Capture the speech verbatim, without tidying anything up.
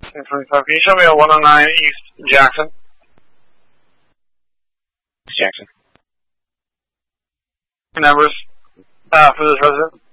ten twenty-five. Can you show me a one oh nine East Jackson? Jackson. Numbers uh, for this resident.